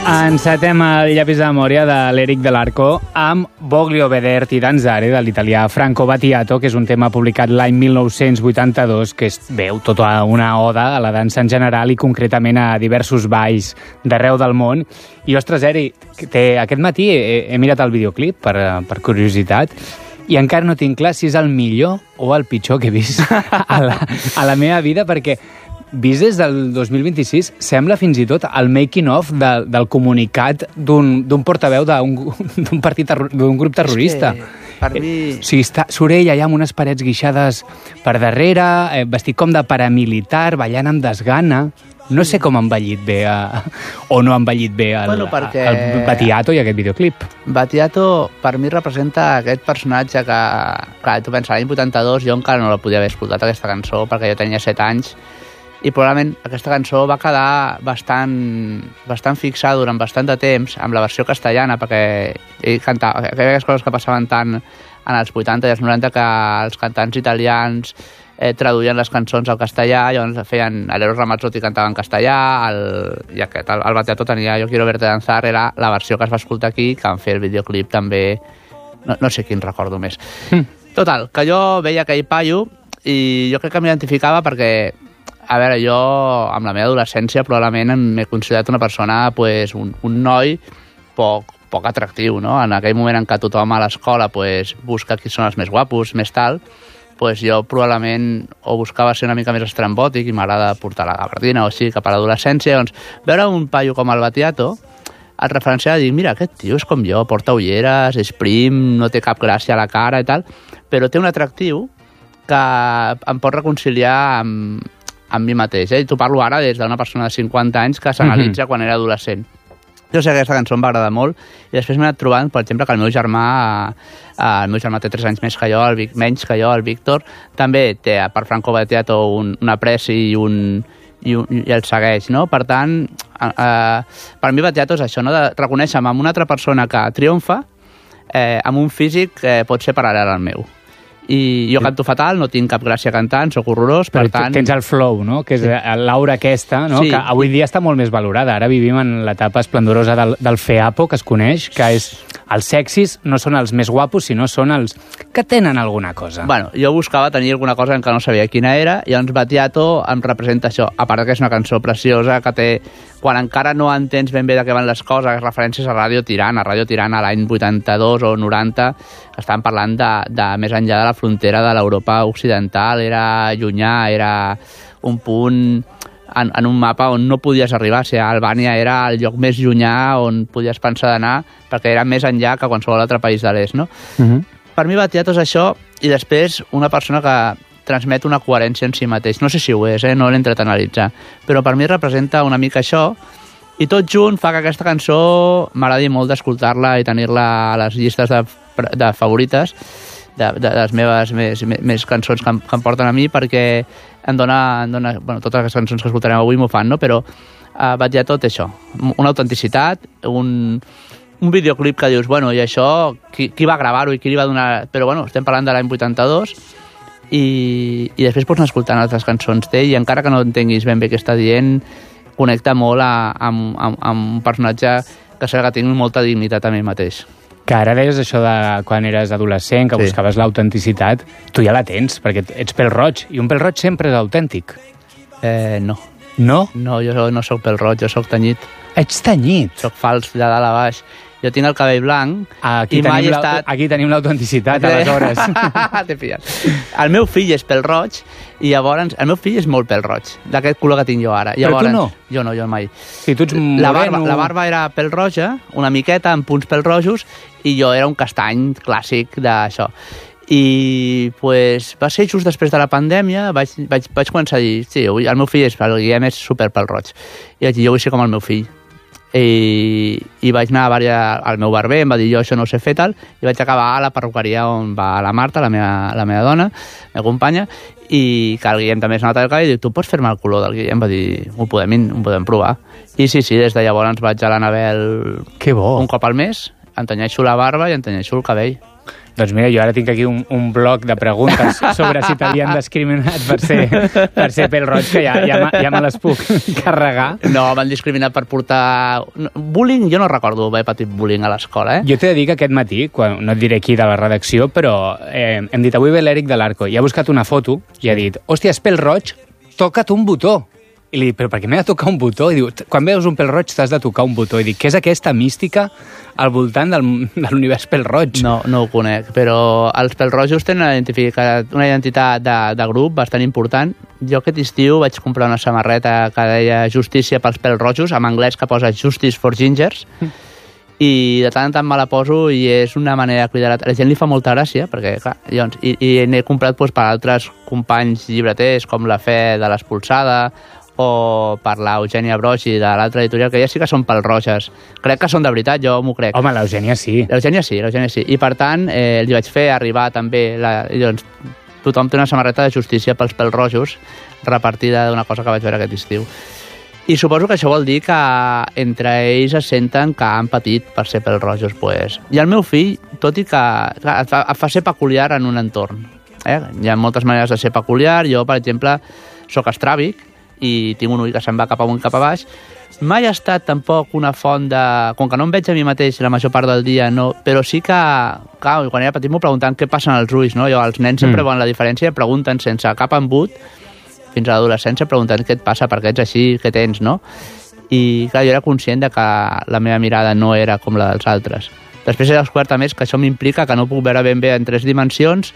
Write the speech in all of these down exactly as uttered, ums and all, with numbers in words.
Encetem el llapis de memòria de l'Eric Dell'Arco amb Voglio vederti danzare, de l'italià Franco Battiato, que és un tema publicat l'any mil nou-cents vuitanta-dos, que és, veu tota una oda a la dansa en general i concretament a diversos balls d'arreu del món. I, ostres, Eric, té, aquest matí he, he mirat el videoclip per, per curiositat i encara no tinc clar si és el millor o el pitjor que he vist a la, a la meva vida, perquè vist des del dos mil vint-i-sis, sembla fins i tot el making-of de, del comunicat d'un portaveu d'un partit, d'un grup terrorista. És que, per mi... Eh, o sigui, està, surt ell allà amb unes parets guixades per darrere, eh, vestit com de paramilitar, ballant amb desgana. No sé com ha envellit bé, a, o no ha envellit bé el, bueno, perquè... el Battiato i aquest videoclip. Battiato, per mi, representa aquest personatge que... Clar, tu penses, l'any vuitanta-dos jo encara no la podia haver escoltat, aquesta cançó, perquè jo tenia set anys, i probablement aquesta cançó va quedar bastant, bastant fixada durant bastant de temps amb la versió castellana, perquè ell cantava aquelles coses que passaven tant en els vuitanta i els noranta, que els cantants italians eh, traduïen les cançons al castellà, llavors feien Alero Ramazzotti cantava en castellà, el, i aquest, el, el Battiato tenia Yo quiero verte danzar, era la versió que es va escoltar aquí, que van fer el videoclip també, no, no sé quin recordo més. Mm. Total, que jo veia aquell paio i jo crec que m'identificava perquè, a veure, jo, amb la meva adolescència, probablement m'he considerat una persona, pues, un, un noi poc, poc atractiu, no? En aquell moment en què tothom a l'escola pues, busca qui són els més guapos, més tal, pues jo probablement o buscava ser una mica més estrambòtic i m'agrada portar la gabardina o així cap a l'adolescència. Doncs veure un paio com el Battiato et referenciava a dir, mira, aquest tio és com jo, porta ulleres, és prim, no té cap gràcia a la cara i tal, però té un atractiu que em pot reconciliar amb amb mi mateix, eh? I t'ho parlo ara des d'una persona de cinquanta anys que s'analitza quan era adolescent. Jo sé que aquesta cançó em va agradar molt i després m'he anat trobant, per exemple, que el meu germà, el meu germà té tres anys més que jo, el Vic, menys que jo, el Víctor, també té per Franco Battiato un, un apreci i, un, i, un, i el segueix, no? Per tant, eh, per mi Battiato és això, no? De reconèixer-me amb una altra persona que triomfa eh, amb un físic que pot ser paral·lel al meu. I jo canto fatal, no tinc cap gràcia cantant, sóc horrorós, per Però tant... tens el flow, no? Que és sí. L'aura aquesta, no? Sí. Que avui dia està molt més valorada. Ara vivim en l'etapa esplendorosa del, del FEAPO, que es coneix, que és... Els sexis no són els més guapos, sinó són els que tenen alguna cosa. Bueno, jo buscava tenir alguna cosa en què no sabia quina era, i llavors Battiato em representa això. A part que és una cançó preciosa, que té... Quan encara no entens ben bé de què van les coses, referències a Ràdio Tirana, Ràdio Tirana l'any vuitanta-dos o noranta, estaven parlant de, de més enllà de la frontera de l'Europa occidental, era llunyà, era un punt en, en un mapa on no podies arribar. O sigui, Albània era el lloc més llunyà on podies pensar d'anar, perquè era més enllà que qualsevol altre país de l'est, no? Uh-huh. Per mi Battiato és això, i després una persona que transmet una coherència en si mateix. No sé si ho és, eh? No l'he entrat a analitzar, però per mi representa una mica això, i tot junt fa que aquesta cançó m'agradi molt d'escoltar-la i tenir-la a les llistes de, de favorites de, de, de les meves més, més, més cançons que em, que em porten a mi, perquè em dona, em dona bueno, totes les cançons que escoltarem avui m'ho fan, no? Però uh, Battiato té això, una autenticitat, un, un videoclip que dius, bueno, i això, qui, qui va gravar-ho i qui li va donar... Però bueno, estem parlant de l'any vuitanta-dos, i, i després pots anar escoltant altres cançons té, i encara que no entenguis ben bé què està dient, connecta molt a, a, a, a un personatge que sembla que tingui molta dignitat a mi mateix. Que ara deies això de quan eres adolescent, que sí. Buscaves l'autenticitat, tu ja la tens, perquè ets pèl-roig, i un pèl-roig sempre és autèntic. Eh, no. No? No, jo no soc pèl-roig, jo soc tenyit. Ets tenyit? Soc fals de dalt a baix. Jo tinc el cabell blanc aquí i mai he estat... Aquí tenim l'autenticitat, aleshores. T'he pillat. El meu fill és pèl-roig i llavors... El meu fill és molt pèl-roig, d'aquest color que tinc jo ara. Però llavors, tu no? Jo no, jo mai. Si tu ets moreno... La barba, la barba era pèl-roja, una miqueta, amb punts pèl-rojos, i jo era un castany clàssic d'això. I pues, va ser just després de la pandèmia, vaig, vaig, vaig començar a dir, sí, el meu fill és, el Guillem és super pèl-roig. I vaig dir, jo vull ser com el meu fill. I, i vaig anar a varia, al meu barber, em va dir jo això no ho sé fer tal, i vaig acabar a la perruqueria on va la Marta, la meva, la meva dona, la meva companya, i que el Guillem també s'ha notat el cabell, i diu, tu pots fer-me el color del Guillem? Em va dir, ho podem, ho podem provar. I sí, sí, des de llavors vaig a l'Anabel que bo. Un cop al mes, em tenyeixo la barba i em tenyeixo el cabell. Doncs mira, jo ara tinc aquí un, un bloc de preguntes sobre si t'havien discriminat per ser, per ser pèl roig, que ja, ja, me, ja me les puc carregar. No, m'han discriminat per portar... Bullying, jo no recordo haver patit bullying a l'escola, eh? Jo t'he de dir que aquest matí, quan, no et diré aquí de la redacció, però eh, hem dit, avui ve l'Eric de l'Arco, i ha buscat una foto i ha dit, hòstia, és pèl roig, toca't un botó. I li dic, però per què m'he de tocar un botó? I diu, quan veus un pèl roig t'has de tocar un botó. I dic, què és aquesta mística al voltant del, de l'univers pèl roig? No, no ho conec, però els pèl rojos tenen una identitat, una identitat de, de grup bastant important. Jo aquest estiu vaig comprar una samarreta que deia Justícia pels pèl rojos, en anglès que posa Justice for Gingers, mm. i de tant en tant me la poso i és una manera de cuidar. A la gent li fa molta gràcia, perquè, clar, llavors, i, i n'he comprat doncs, per altres companys llibreters, com la Fe de l'Expulsada, o per l'Eugènia Brogi de l'altra editorial, que ja sí que són pèl roges. Crec que són de veritat, jo m'ho crec. Home, l'Eugènia sí. L'Eugènia sí, l'Eugènia sí. I per tant, eh, li vaig fer arribar també... La, doncs, tothom té una samarreta de Justícia pels pèl rojos, repartida d'una cosa que vaig veure aquest estiu. I suposo que això vol dir que entre ells es senten que han patit per ser pèl rojos. Pues. I el meu fill, tot i que clar, et, fa, et fa ser peculiar en un entorn. Eh? Hi ha moltes maneres de ser peculiar. Jo, per exemple, soc estràbic, i tinc un ull que se'n va cap amunt cap a baix. Mai ha estat tampoc una font de... Com que no em veig a mi mateix la major part del dia, no, però sí que... Clar, quan era petit m'ho preguntaven què passa en els ulls, no? Jo, els nens sempre mm. veuen la diferència i pregunten sense cap embut, fins a l'adolescència, preguntant què et passa, per què ets així, què tens, no? I, clar, jo era conscient de que la meva mirada no era com la dels altres. Després he descobert, a més, que això m'implica que no puc veure ben bé en tres dimensions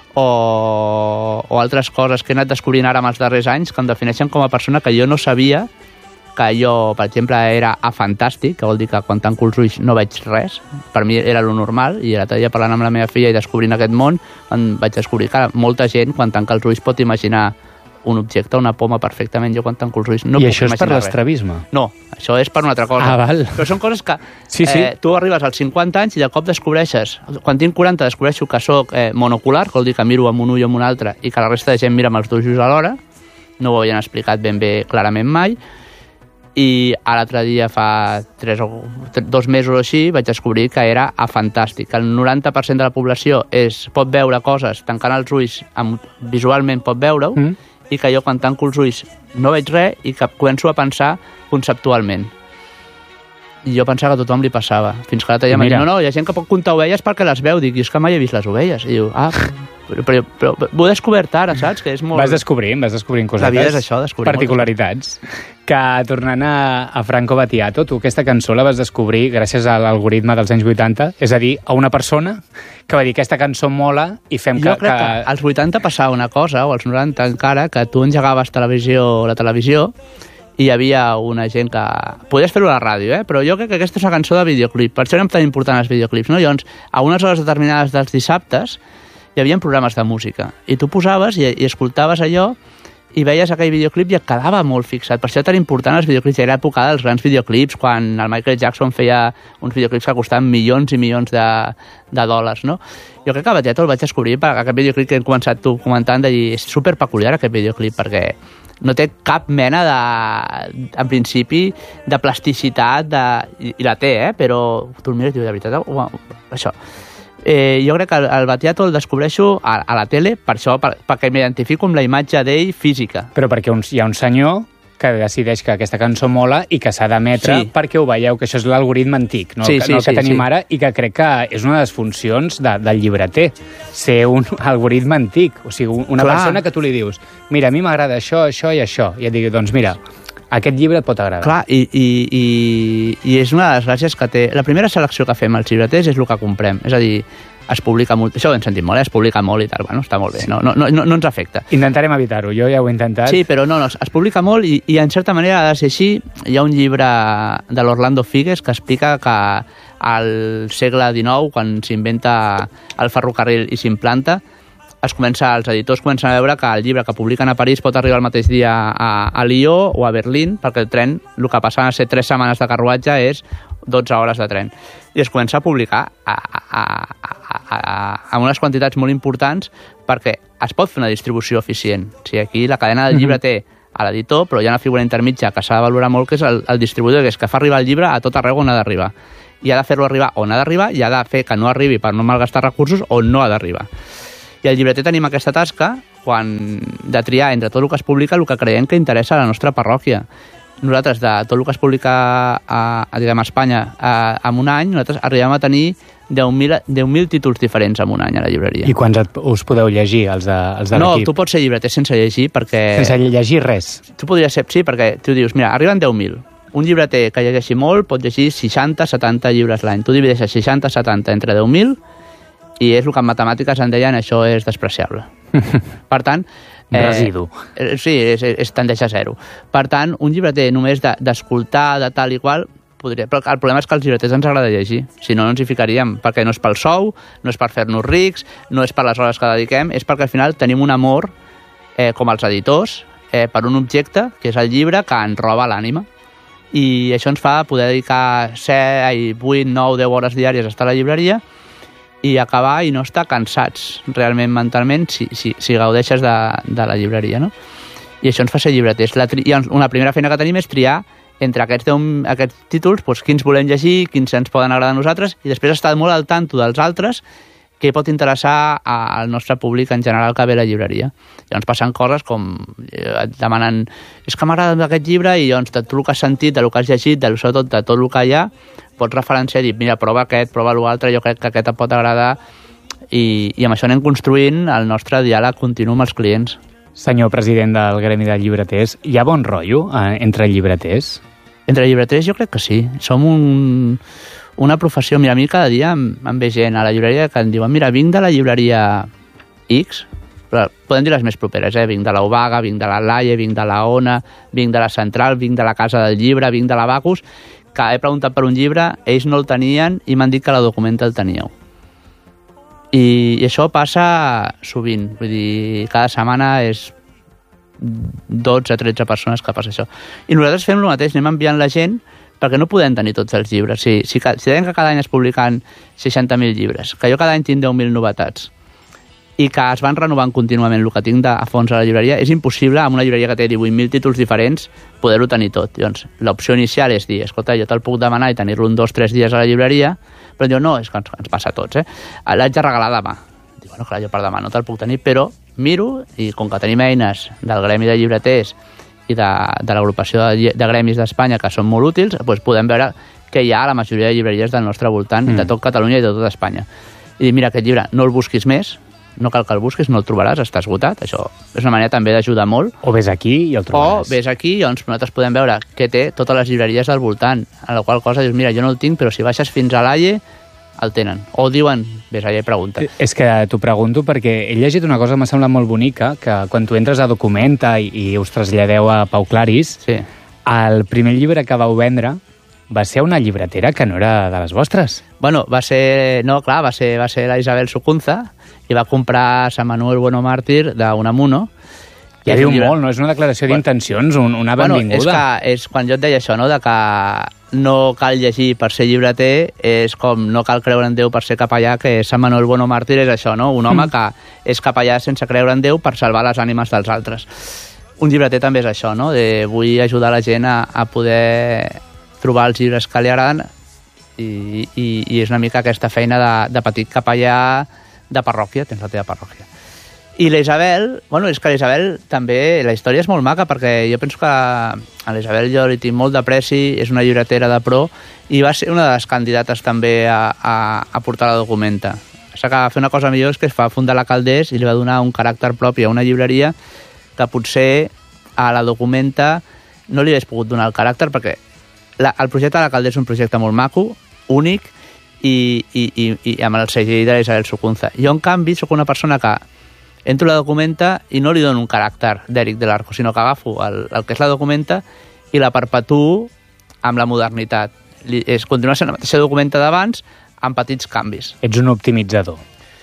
o, o altres coses que he anat descobrint ara amb els darrers anys que em defineixen com a persona que jo no sabia que jo, per exemple, era afantàstic, que vol dir que quan tanco els ulls no veig res. Per mi era lo normal, i l'altre dia parlant amb la meva filla i descobrint aquest món, em vaig descobrir que molta gent, quan tanca els ulls, pot imaginar un objecte, una poma, perfectament. Jo, quan tanco els ulls, no I puc això és per l'estrabisme? No, això és per una altra cosa. Ah, val. Però són coses que sí, sí. Eh, tu arribes als cinquanta anys i de cop descobreixes... Quan tinc quaranta descobreixo que sóc eh, monocular, que vol dir que miro amb un ull o amb un altre, i que la resta de gent mira amb els dos ulls alhora. No ho havien explicat ben bé clarament mai. I l'altre dia, fa tres o dos mesos o així, vaig descobrir que era afantàstic. El noranta per cent de la població és, pot veure coses tancant els ulls, amb, visualment pot veure-ho, mm. i que jo quan tanco els ulls no veig res i que començo a pensar conceptualment. I jo pensava que a tothom li passava. Fins que l'altre dia m'ha dit, no, no, hi ha gent que pot comptar ovelles perquè les veu. Dic, és que mai he vist les ovelles. I diu, ah, però, però, però, però ho he descobert ara, saps? Que és molt... Vas descobrint, vas descobrint cosetes. La vida és això, descobrir particularitats. Que, tornant a, a Franco Battiato, tu aquesta cançó la vas descobrir gràcies a l'algoritme dels anys vuitanta, és a dir, a una persona que va dir aquesta cançó mola i fem que... Jo crec que, que als vuitanta passava una cosa, o als noranta encara, que tu engegaves televisió, la televisió, i hi havia una gent que... Podies fer-ho a la ràdio, eh? Però jo crec que aquesta és una cançó de videoclip. Per això eren tan importants els videoclips, no? Llavors, a unes hores determinades dels dissabtes hi havia programes de música. I tu posaves i, i escoltaves allò i veies aquell videoclip i et quedava molt fixat. Per això era tan important els videoclips. Era l'època dels grans videoclips, quan el Michael Jackson feia uns videoclips que costaven milions i milions de, de dòlars, no? Jo crec que Battiato el vaig descobrir per aquest videoclip que hem començat tu comentant, de dir, és superpeculiar aquest videoclip, perquè no té cap mena de, en principi, de plasticitat, de, i, i la té, eh? Però tu el mires i dius, de veritat, uau, això. Eh, jo crec que el, el Battiato el descobreixo a, a la tele, per això, per, perquè m'identifico amb la imatge d'ell física. Però perquè un, hi ha un senyor que decideix que aquesta cançó mola i que s'ha d'emetre sí. perquè ho veieu, que això és l'algoritme antic, no, sí, que, sí, no el que sí, tenim sí. ara, i que crec que és una de les funcions de, del llibreter, ser un algoritme antic. O sigui, una Clar. persona que tu li dius, mira, a mi m'agrada això, això i això, i et digui, doncs mira, aquest llibre et pot agradar. Clar, i, i, i, i és una de les gràcies que té... La primera selecció que fem als llibreters és el que comprem, és a dir, es publica molt, això ho hem sentit molt, eh? Es publica molt i tal, bueno, està molt bé, sí. no, no, no, no ens afecta. Intentarem evitar-ho, jo ja ho he intentat. Sí, però no, no es publica molt i, i en certa manera ha de ser així. Hi ha un llibre de l'Orlando Figues que explica que al segle dinou, quan s'inventa el ferrocarril i s'implanta, es comença, els editors comencen a veure que el llibre que publiquen a París pot arribar el mateix dia a, a Lió o a Berlín, perquè el tren, el que passaven a ser tres setmanes de carruatge és dotze hores de tren. I es comença a publicar a, a, a, a, a unes quantitats molt importants perquè es pot fer una distribució eficient. O sigui, aquí la cadena del llibre té a l'editor, però hi ha una figura intermitja que s'ha de valorar molt, que és el, el distribuïdor, que és que fa arribar el llibre a tot arreu on ha d'arribar. i ha de fer-lo arribar on ha d'arribar i ha de fer que no arribi per no malgastar recursos on no ha d'arribar. I el llibreter tenim aquesta tasca quan de triar entre tot el que es publica el que creiem que interessa a la nostra parròquia. Nosaltres, de tot el que es publica a, a, diguem, a Espanya a, en un any, nosaltres arribem a tenir deu mil títols diferents en un any a la llibreria. I quants et, us podeu llegir, els de, els de no, l'equip? No, tu pots ser llibreter sense llegir perquè... Sense llegir res? Tu podries ser, sí, perquè tu dius, mira, arriben deu mil. Un llibreter que llegeixi molt pot llegir seixanta setanta llibres l'any. Tu divideixes seixanta setanta entre deu mil i és el que en matemàtiques en deien això és despreciable. Per tant... Eh, residu. Eh, sí, és, és tendeix a zero. Per tant, un llibreter només d'escoltar, de, de tal i qual, podria... Però el problema és que als llibreters ens agrada llegir, si no, no ens hi ficaríem, perquè no és pel sou, no és per fer-nos rics, no és per les hores que dediquem, és perquè al final tenim un amor, eh, com els editors, eh, per un objecte, que és el llibre, que ens roba l'ànima. I això ens fa poder dedicar set, vuit, nou, deu hores diàries a estar a la llibreria i acabar i no estar cansats realment mentalment si, si, si gaudeixes de, de la llibreria, no? I això ens fa ser llibreters. La tri... I una primera feina que tenim és triar entre aquests, deu, aquests títols, doncs, quins volem llegir, quins ens poden agradar a nosaltres, i després estar molt al tanto dels altres que pot interessar al nostre públic en general que ve a la llibreria. Llavors passen coses com et demanen és que m'agrada aquest llibre i llavors de tot el que has sentit, de el que has llegit, de, sobretot de tot el que hi ha, pots referenciar i dir, mira, prova aquest, prova l'altre, jo crec que aquest et pot agradar i, i amb això anem construint el nostre diàleg continu amb els clients. Senyor president del Gremi de Llibreters, hi ha bon rotllo eh, entre llibreters? Entre llibreters jo crec que sí. Som un... una professió, mira, a mi cada dia em, em ve gent a la llibreria que em diuen, mira, vinc de la llibreria X, però podem dir les més properes, eh? Vinc de l'Obaga, vinc de la Laie, vinc de la Ona, vinc de la Central, vinc de la Casa del Llibre, vinc de la Bacus, que he preguntat per un llibre, ells no el tenien i m'han dit que la Documenta el teníeu. I, i això passa sovint, vull dir, cada setmana és dotze tretze persones que passa això. I nosaltres fem el mateix, anem enviant la gent perquè no podem tenir tots els llibres. Si, si, si deien que cada any es publiquen seixanta mil llibres, que jo cada any tinc deu mil novetats i que es van renovant contínuament el que tinc de, a fons a la llibreria, és impossible amb una llibreria que té divuit mil títols diferents poder-ho tenir tot. Llavors, l'opció inicial és dir, escolta, jo te'l puc demanar i tenir-lo un dos o tres dies a la llibreria, però diu, no, és que ens, ens passa a tots, eh? L'haig de regalar demà. Diu, bueno, clar, jo per demà no te'l puc tenir, però miro i com que tenim eines del Gremi de Llibreters i de, de l'agrupació de, de gremis d'Espanya que són molt útils, doncs podem veure què hi ha a la majoria de llibreries del nostre voltant, mm. de tot Catalunya i de tot Espanya. I dir, mira, aquest llibre no el busquis més, no cal que el busquis, no el trobaràs, està esgotat. Això és una manera també d'ajudar molt. O ves aquí i el trobaràs. O ves aquí i doncs nosaltres podem veure què té totes les llibreries del voltant, a la qual cosa dius, mira, jo no el tinc, però si baixes fins a l'Aie el tenen. O diuen, ves allà i pregunta. És que t'ho pregunto perquè he llegit una cosa que m'ha semblat molt bonica, que quan tu entres a Documenta i, i us traslladeu a Pau Claris, sí. El primer llibre que vau vendre va ser una llibretera que no era de les vostres. Bueno, va ser... No, clar, va ser, va ser la Isabel Sucunza i va comprar San Manuel Bueno Mártir d'Unamuno. Ja diu molt, no? És una declaració d'intencions, una benvinguda. Bueno, és que és quan jo et deia això, no?, de que no cal llegir per ser llibreter, és com no cal creure en Déu per ser capellà, que San Manuel Bueno Mártir és això, no? Un home mm. que és capellà sense creure en Déu per salvar les ànimes dels altres. Un llibreter també és això, no?, de vull ajudar la gent a, a poder trobar els llibres que li agraden i, i, i és una mica aquesta feina de, de petit capellà de parròquia, tens la teva parròquia. I la Isabel, bueno, és que la Isabel també, la història és molt maca perquè jo penso que a la Isabel jo li tinc molt d'apreci, és una llibretera de pro i va ser una de les candidates també a, a, a portar la Documenta. O sigui que va fer una cosa millor és que es va fundar la Calders i li va donar un caràcter propi a una llibreria que potser a la Documenta no li hagués pogut donar el caràcter perquè la, el projecte de la Calders és un projecte molt maco, únic i, i, i, i amb el segell de la Isabel Sucunza. Jo, en canvi, sóc una persona que entro a la Documenta i no li dono un caràcter d'Eric del Arco, sinó que agafo el, el que és la Documenta i la perpetuo amb la modernitat. Li, és, continua sent la mateixa Documenta d'abans amb petits canvis. Ets un optimitzador.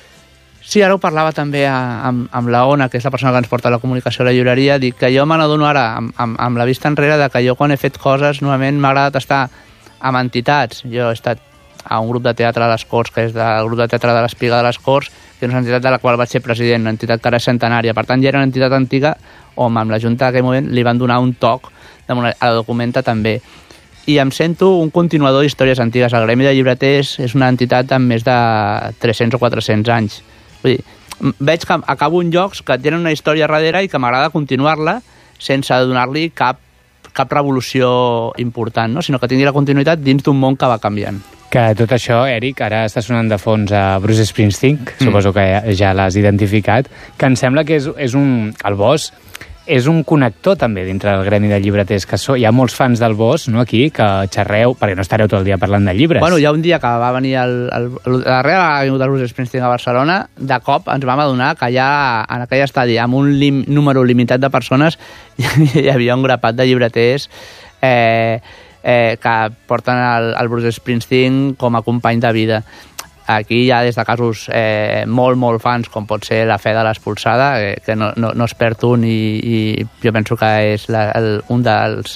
Sí, ara ho parlava també a, amb, amb la Ona, que és la persona que ens porta la comunicació a la llibreria, dic que jo me n'adono ara, amb, amb, amb la vista enrere, de que jo quan he fet coses, normalment m'ha agradat estar amb entitats. Jo he estat a un grup de teatre de les Corts, que és del grup de teatre de l'Espiga de les Corts, que és una entitat de la qual vaig ser president, una entitat que ara és centenària. Per tant, ja era una entitat antiga on amb la Junta d'aquell moment li van donar un toc a la Documenta també. i em sento un continuador d'històries antigues. El Gremi de Llibreters és una entitat amb més de tres-cents o quatre-cents anys. Vull dir, veig que acabo en llocs que tenen una història darrere i que m'agrada continuar-la sense donar-li cap, cap revolució important, no? Sinó que tingui la continuïtat dins d'un món que va canviant. Que tot això, Eric, ara està sonant de fons a Bruce Springsteen, mm. suposo que ja, ja l'has identificat, que em sembla que és, és un... El Boss és un connector també dintre del gremi de llibreters, que so, hi ha molts fans del Boss, no, aquí, que xerreu, perquè no estareu tot el dia parlant de llibres. Bueno, hi ha un dia que va venir el, el, el darrere ha vingut el Bruce Springsteen a Barcelona, de cop ens vam adonar que allà, en aquell estadi, amb un lim, número limitat de persones, hi havia un grapat de llibreters eh, eh, que porten el, el Bruce Springsteen com a company de vida. Aquí hi ha des de casos eh, molt, molt fans, com pot ser la Fe de l'Expulsada, eh, que no, no, no es perd un i, i jo penso que és la, el, un dels,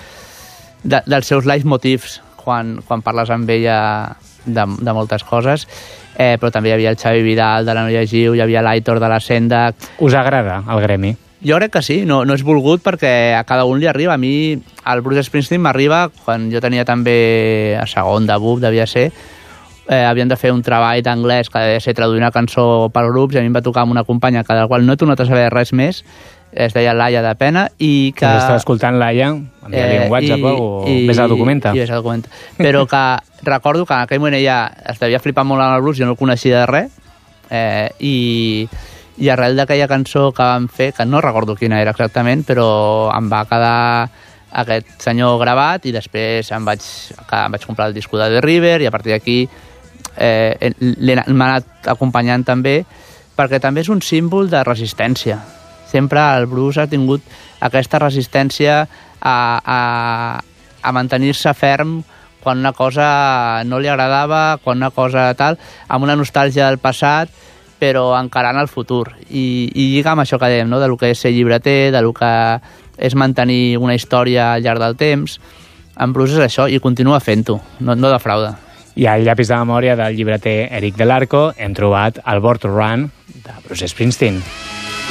de, dels seus leitmotivs quan, quan parles amb ella de, de moltes coses. Eh, però també hi havia el Xavi Vidal de la Noia Giu, hi havia l'Aitor de la Senda. Us agrada el gremi? Jo crec que sí, no, no és volgut perquè a cada un li arriba. A mi el Bruce Springsteen m'arriba quan jo tenia també a segon de B U P, devia ser, eh, havien de fer un treball d'anglès que devia ser traduir una cançó per grups i a mi em va tocar amb una companya que del qual no he tornat a saber res més, es deia Laia de Pena, i que... Que estava escoltant Laia, envia-li un WhatsApp eh, i, o i, ves a la documenta. I, i ves a la documenta. Però que recordo que en aquell moment ella es devia flipar molt amb el blues, jo no el coneixia de res, eh, i... i arrel d'aquella cançó que vam fer, que no recordo quina era exactament, però em va quedar aquest senyor gravat i després em vaig, em vaig comprar el disco de The River i a partir d'aquí eh, m'ha anat acompanyant també, perquè també és un símbol de resistència. Sempre el blues ha tingut aquesta resistència a, a, a mantenir-se ferm quan una cosa no li agradava, quan una cosa tal, amb una nostàlgia del passat, però encarant el futur. I, i lliga amb això que dèiem, no? De lo que és ser llibreter, de lo que és mantenir una història al llarg del temps. En Bruce és això, i continua fent-ho, no, no defrauda. I al llapis de memòria del llibreter Eric Del Arco hem trobat el Born to Run de Bruce Springsteen.